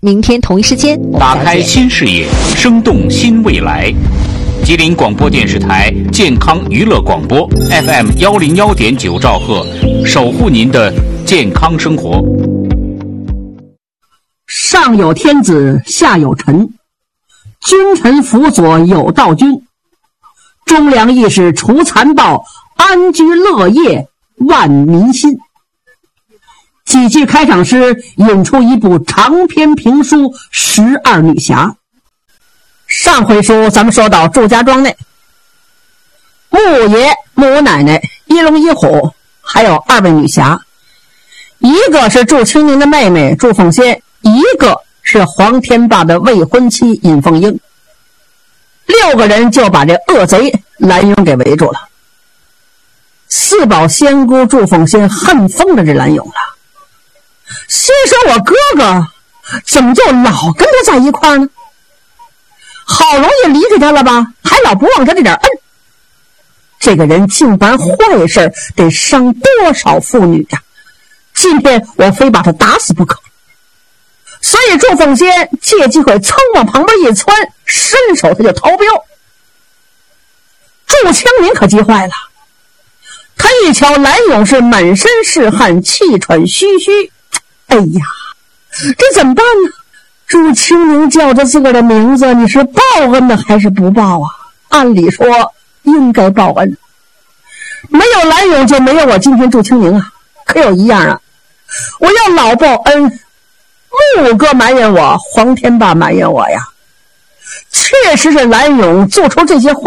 明天同一时间， 打开新视野，生动新未来。吉林广播电视台健康娱乐广播 FM 101.9兆赫，守护您的健康生活。 上有天子，下有臣，君臣辅佐有道君，忠良义士除残暴，安居乐业万民心。几句开场诗引出一部长篇评书《12女侠》。上回书咱们说到祝家庄内，穆爷、穆奶奶、一龙一虎，还有2位女侠，一个是祝清宁的妹妹祝凤仙，一个是黄天霸的未婚妻尹凤英。6个人就把这恶贼蓝勇给围住了。四宝仙姑祝凤仙恨疯了这蓝勇了，心说我哥哥怎么就老跟他在一块呢？好容易离开他了吧，还老不忘他这点恩。这个人竟办坏事，得伤多少妇女呀！今天我非把他打死不可。所以祝凤仙借机会噌往旁边一窜，伸手他就逃镖。祝清明可急坏了，他一瞧蓝勇是满身是汗，气喘吁吁，哎呀，这怎么办呢？祝清明叫着自个儿的名字，你是报恩呢还是不报啊？按理说应该报恩，没有蓝勇就没有我今天祝清明啊。可有一样啊，我要老报恩，穆哥埋怨我，黄天霸埋怨我呀。确实是蓝勇做出这些坏